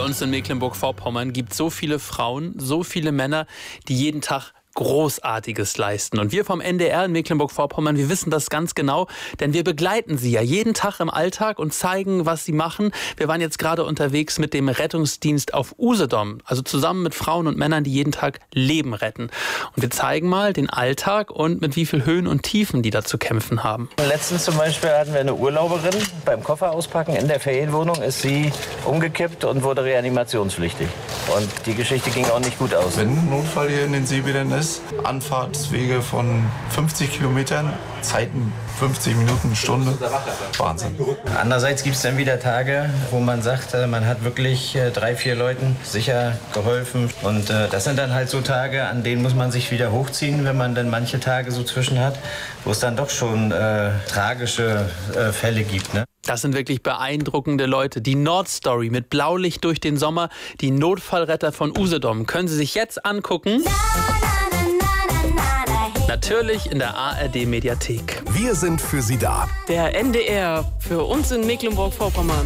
uns in Mecklenburg-Vorpommern gibt so viele Frauen, so viele Männer, die jeden Tag Großartiges leisten. Und wir vom NDR in Mecklenburg-Vorpommern, wir wissen das ganz genau, denn wir begleiten sie ja jeden Tag im Alltag und zeigen, was sie machen. Wir waren jetzt gerade unterwegs mit dem Rettungsdienst auf Usedom, also zusammen mit Frauen und Männern, die jeden Tag Leben retten. Und wir zeigen mal den Alltag und mit wie viel Höhen und Tiefen die da zu kämpfen haben. Letztens zum Beispiel hatten wir eine Urlauberin, beim Koffer auspacken in der Ferienwohnung ist sie umgekippt und wurde reanimationspflichtig. Und die Geschichte ging auch nicht gut aus. Wenn ein Notfall hier in den Seebädern ist, Anfahrtswege von 50 Kilometern, Zeiten 50 Minuten, Stunde. Wahnsinn. Andererseits gibt es dann wieder Tage, wo man sagt, man hat wirklich 3, 4 Leuten sicher geholfen. Und das sind dann halt so Tage, an denen muss man sich wieder hochziehen, wenn man dann manche Tage so zwischen hat, wo es dann doch schon tragische Fälle gibt. Ne? Das sind wirklich beeindruckende Leute. Die Nordstory mit Blaulicht durch den Sommer, die Notfallretter von Usedom. Können Sie sich jetzt angucken? Natürlich in der ARD-Mediathek. Wir sind für Sie da. Der NDR für uns in Mecklenburg-Vorpommern.